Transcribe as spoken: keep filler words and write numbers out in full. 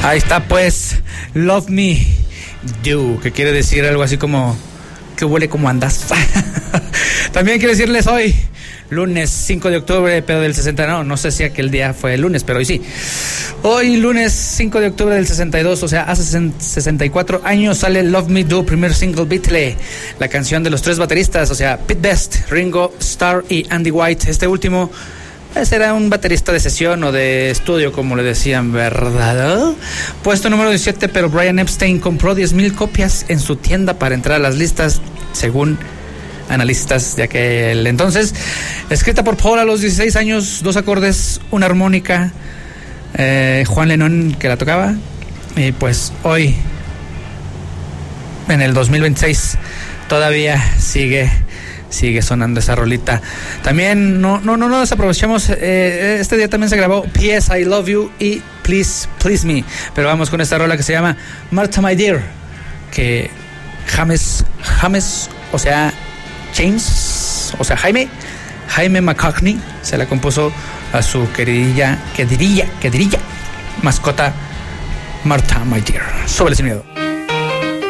Ahí está pues, Love Me Do, que quiere decir algo así como, que huele como andas. También quiero decirles hoy, lunes cinco de octubre, pero del sesenta, no, no sé si aquel día fue el lunes, pero hoy sí. Hoy, lunes cinco de octubre del sesenta y dos, o sea, hace sesenta y cuatro años, sale Love Me Do, primer single Beatle, la canción de los tres bateristas, o sea, Pete Best, Ringo Starr y Andy White. Este último ese era un baterista de sesión o de estudio, como le decían, ¿verdad? Puesto número diecisiete, pero Brian Epstein compró diez mil copias en su tienda para entrar a las listas, según analistas de aquel entonces. Escrita por Paul a los dieciséis años, dos acordes, una armónica, eh, Juan Lennon que la tocaba, y pues hoy, en el dos mil veintiséis, todavía sigue sigue sonando esa rolita. También no no no, no desaprovechamos, eh, este día también se grabó P S I Love You y Please Please Me, pero vamos con esta rola que se llama Martha My Dear, que James James o sea James o sea Jaime Jaime McCartney se la compuso a su queridilla queridilla queridilla mascota Martha My Dear. Súbele sin miedo.